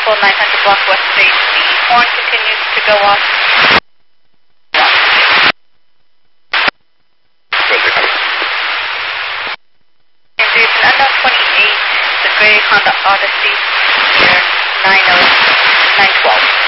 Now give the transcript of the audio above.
vehicle 900 block west stage. The horn continues to go off. And there's an unknown 28, the gray Honda Odyssey near 90912.